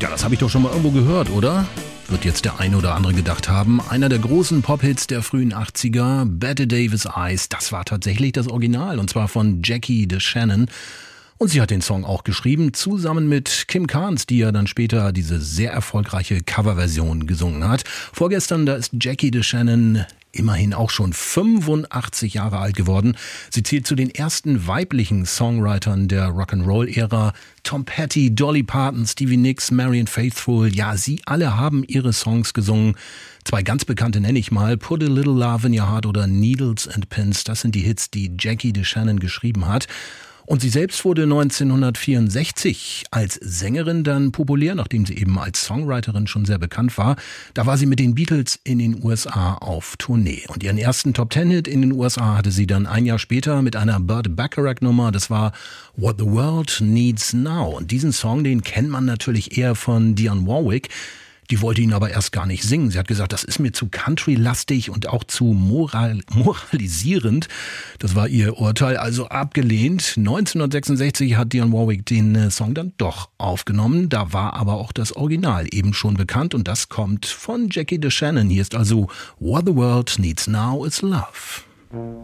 Ja, das habe ich doch schon mal irgendwo gehört, oder? Wird jetzt der eine oder andere gedacht haben. Einer der großen Pop-Hits der frühen 80er, Bette Davis Eyes, das war tatsächlich das Original, und zwar von Jackie DeShannon. Und sie hat den Song auch geschrieben, zusammen mit Kim Carnes, die ja dann später diese sehr erfolgreiche Coverversion gesungen hat. Vorgestern, da ist Jackie DeShannon immerhin auch schon 85 Jahre alt geworden. Sie zählt zu den ersten weiblichen Songwritern der Rock'n'Roll-Ära. Tom Petty, Dolly Parton, Stevie Nicks, Marianne Faithfull, ja, sie alle haben ihre Songs gesungen. Zwei ganz bekannte nenne ich mal, Put a Little Love in Your Heart oder Needles and Pins. Das sind die Hits, die Jackie DeShannon geschrieben hat. Und sie selbst wurde 1964 als Sängerin dann populär, nachdem sie eben als Songwriterin schon sehr bekannt war. Da war sie mit den Beatles in den USA auf Tournee. Und ihren ersten Top-10-Hit in den USA hatte sie dann ein Jahr später mit einer Burt Bacharach-Nummer. Das war What the World Needs Now. Und diesen Song, den kennt man natürlich eher von Dionne Warwick. Die wollte ihn aber erst gar nicht singen. Sie hat gesagt, das ist mir zu country-lastig und auch zu moralisierend. Das war ihr Urteil, also abgelehnt. 1966 hat Dionne Warwick den Song dann doch aufgenommen. Da war aber auch das Original eben schon bekannt und das kommt von Jackie DeShannon. Hier ist also What the World Needs Now is Love.